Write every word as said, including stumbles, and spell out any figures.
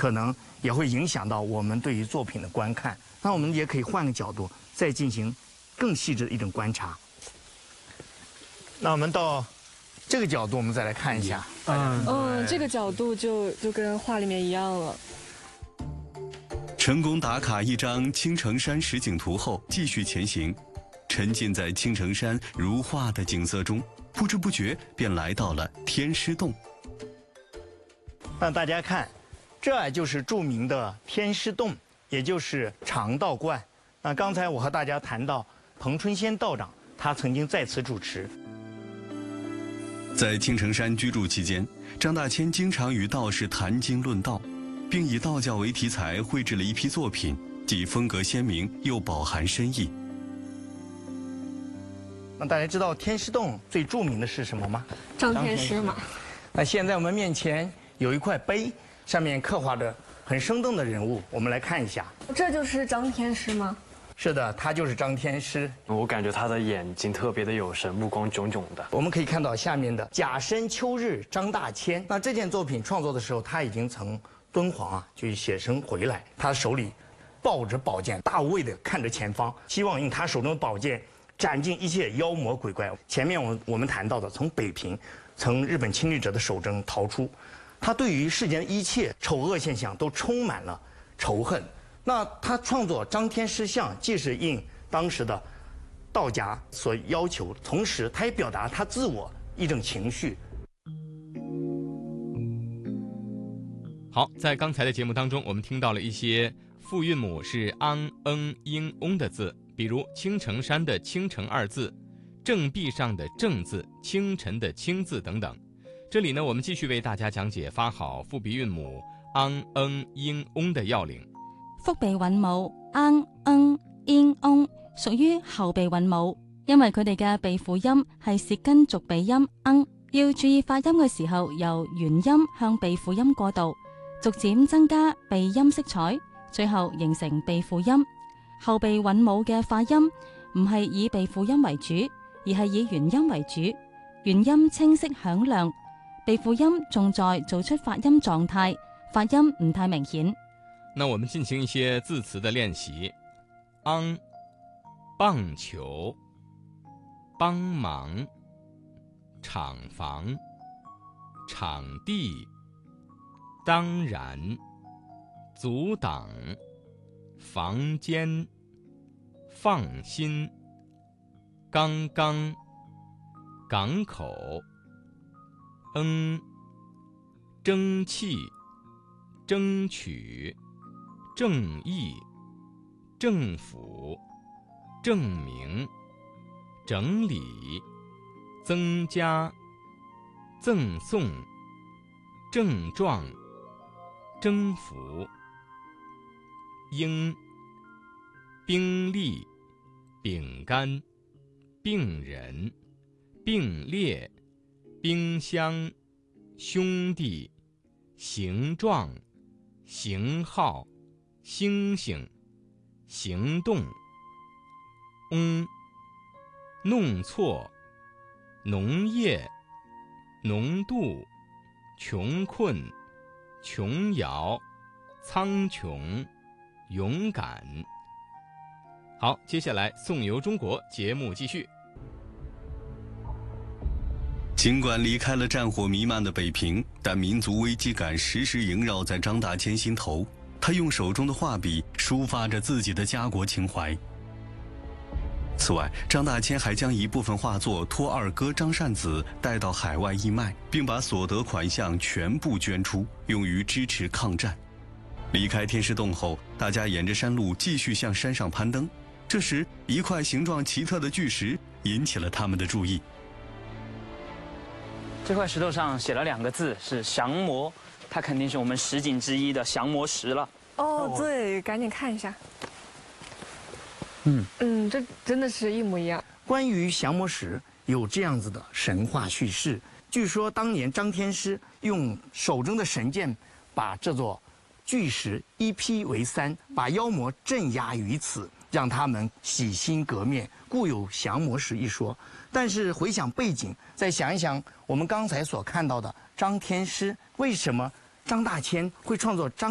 可能也会影响到我们对于作品的观看。那我们也可以换个角度，再进行更细致的一种观察。那我们到这个角度，我们再来看一下。 嗯嗯，这个角度就就跟画里面一样了。 成功打卡一张青城山实景图后，继续前行，沉浸在青城山如画的景色中，不知不觉便来到了天师洞。 让大家看，这就是著名的天师洞，也就是长道观。那刚才我和大家谈到彭春仙道长，他曾经在此主持。 在青城山居住期间，张大千经常与道士谈经论道，并以道教为题材绘制了一批作品，既风格鲜明又饱含深意。 那大家知道天师洞最著名的是什么吗？ 张天师嘛。 那现在我们面前有一块碑，上面刻画着很生动的人物，我们来看一下。 这就是张天师吗？ 是的，他就是张天师。 我感觉他的眼睛特别的有神，目光炯炯的。 我们可以看到下面的甲申秋日张大千。那这件作品创作的时候，他已经从敦煌啊就写生回来，他手里抱着宝剑，大无畏地看着前方，希望用他手中的宝剑斩尽一切妖魔鬼怪。前面我我们谈到的，从北平从日本侵略者的手中逃出，他对于世间的一切丑恶现象都充满了仇恨。那他创作张天师像，既是应当时的道家所要求，同时他也表达他自我一种情绪。 好，在刚才的节目当中，我们听到了一些复韵母是昂、嗯、英、翁的字，比如青城山的青城二字，正壁上的正字，清晨的清字等等。这里呢，我们继续为大家讲解发好复鼻韵母昂、嗯、英、翁的要领。 腹鼻韻母昂、嗯、英、翁屬於後鼻韻母，因為佢哋嘅鼻輔音係舌根續鼻音嗯，要注意發音嘅時候由元音向鼻輔音過渡，逐漸增加鼻音色彩，最後形成鼻輔音。後鼻韻母嘅發音唔係以鼻輔音為主，而係以元音為主，元音清晰響亮，鼻輔音重在做出發音狀態，發音唔太明顯。 那我们进行一些字词的练习。昂，棒球，帮忙，厂房，场地，当然，阻挡，房间，放心，刚刚，港口，嗯，争气，争取，正义，政府，证明，整理，增加，赠送，症状，征服，应，兵力，饼干，病人，并列，冰箱，兄弟，形状，型号，星星，行动，嗯，弄错，农业，浓度，穷困，琼瑶，苍穹，勇敢。好，接下来颂游中国节目继续。 尽管离开了战火弥漫的北平，但民族危机感时时萦绕在张大千心头。他用手中的画笔抒发着自己的家国情怀。此外，张大千还将一部分画作托二哥张善子带到海外义卖，并把所得款项全部捐出，用于支持抗战。离开天师洞后，大家沿着山路继续向山上攀登。这时，一块形状奇特的巨石引起了他们的注意。 这块石头上写了两个字，是降魔，它肯定是我们十景之一的降魔石了。 哦，对，赶紧看一下。 嗯嗯，这真的是一模一样。 关于降魔石有这样子的神话叙事，据说当年张天师用手中的神剑把这座巨石一劈为三，把妖魔镇压于此，让他们洗心革面，故有降魔石一说。但是回想背景，再想一想我们刚才所看到的张天师，为什么张大千会创作张